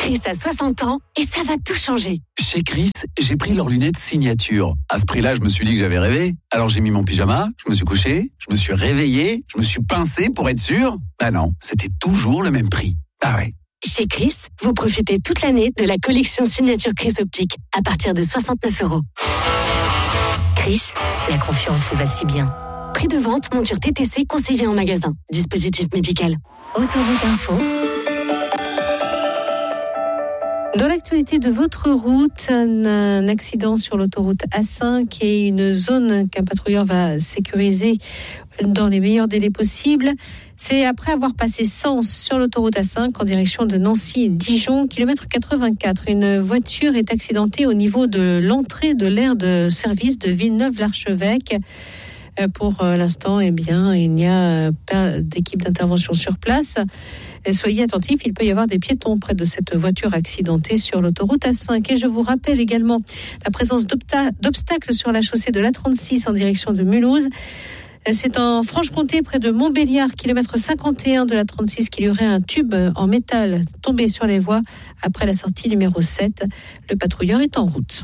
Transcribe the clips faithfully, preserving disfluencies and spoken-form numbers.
Chris a soixante ans et ça va tout changer. Chez Chris, j'ai pris leurs lunettes signature. À ce prix-là, je me suis dit que j'avais rêvé. Alors j'ai mis mon pyjama, je me suis couché, je me suis réveillé, je me suis pincé pour être sûr. Bah non, c'était toujours le même prix. Ah ouais. Chez Chris, vous profitez toute l'année de la collection signature Chris Optique à partir de soixante-neuf euros. Chris, la confiance vous va si bien. Prix de vente, monture T T C conseillé en magasin. Dispositif médical. Autoroute Info. Dans l'actualité de votre route, un, un accident sur l'autoroute A cinq et une zone qu'un patrouilleur va sécuriser dans les meilleurs délais possibles. C'est après avoir passé Sens sur l'autoroute A cinq en direction de Nancy-Dijon, kilomètre quatre-vingt-quatre. Une voiture est accidentée au niveau de l'entrée de l'aire de service de Villeneuve-l'Archevêque. Pour l'instant, eh bien, il n'y a pas d'équipe d'intervention sur place. Soyez attentifs, il peut y avoir des piétons près de cette voiture accidentée sur l'autoroute A cinq. Et je vous rappelle également la présence d'obstacles sur la chaussée de l'A trente-six en direction de Mulhouse. C'est en Franche-Comté, près de Montbéliard, kilomètre cinquante et un de l'A trente-six, qu'il y aurait un tube en métal tombé sur les voies après la sortie numéro sept. Le patrouilleur est en route.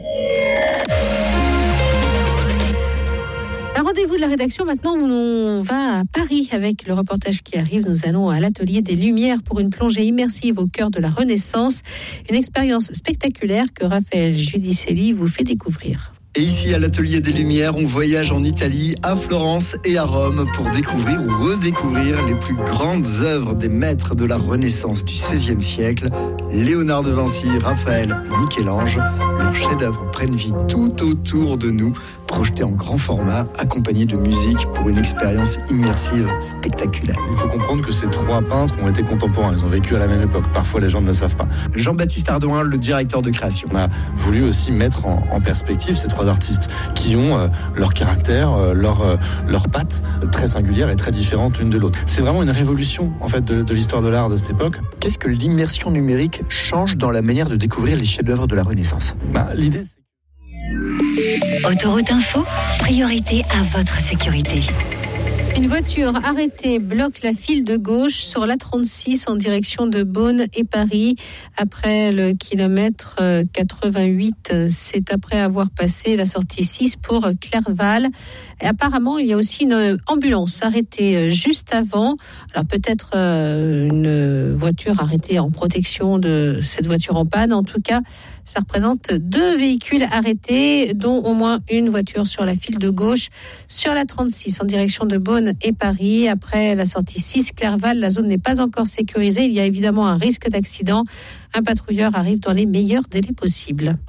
Un rendez-vous de la rédaction, maintenant on va à Paris avec le reportage qui arrive. Nous allons à l'Atelier des Lumières pour une plongée immersive au cœur de la Renaissance. Une expérience spectaculaire que Raphaël Giudicelli vous fait découvrir. Et ici, à l'Atelier des Lumières, on voyage en Italie, à Florence et à Rome pour découvrir ou redécouvrir les plus grandes œuvres des maîtres de la Renaissance du seizième siècle. Léonard de Vinci, Raphaël et Michel-Ange, leurs chefs-d'œuvre prennent vie tout autour de nous, projetés en grand format, accompagnés de musique pour une expérience immersive spectaculaire. Il faut comprendre que ces trois peintres ont été contemporains, ils ont vécu à la même époque. Parfois, les gens ne le savent pas. Jean-Baptiste Ardouin, le directeur de création. On a voulu aussi mettre en, en perspective ces trois artistes qui ont euh, leur caractère, euh, leur, euh, leur patte très singulière et très différente l'une de l'autre. C'est vraiment une révolution en fait de, de l'histoire de l'art de cette époque. Qu'est-ce que l'immersion numérique change dans la manière de découvrir les chefs-d'œuvre de la Renaissance ? Bah, l'idée, c'est... Autoroute Info, priorité à votre sécurité. Une voiture arrêtée bloque la file de gauche sur l'A trente-six en direction de Beaune et Paris. Après le kilomètre quatre-vingt-huit, c'est après avoir passé la sortie six pour Clerval. Et apparemment, il y a aussi une ambulance arrêtée juste avant. Alors peut-être une voiture arrêtée en protection de cette voiture en panne. En tout cas, ça représente deux véhicules arrêtés, dont au moins une voiture sur la file de gauche sur l'A trente-six en direction de Beaune et Paris. Après la sortie six Clerval, la zone n'est pas encore sécurisée. Il y a évidemment un risque d'accident. Un patrouilleur arrive dans les meilleurs délais possibles.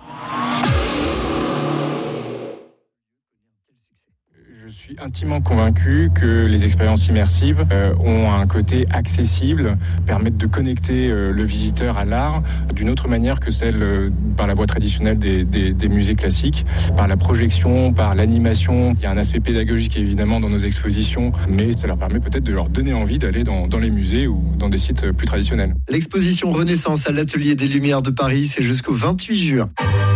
Je suis intimement convaincu que les expériences immersives euh, ont un côté accessible, permettent de connecter euh, le visiteur à l'art d'une autre manière que celle euh, par la voie traditionnelle des, des, des musées classiques, par la projection, par l'animation. Il y a un aspect pédagogique évidemment dans nos expositions, mais ça leur permet peut-être de leur donner envie d'aller dans, dans les musées ou dans des sites plus traditionnels. L'exposition Renaissance à l'Atelier des Lumières de Paris, c'est jusqu'au vingt-huit juin.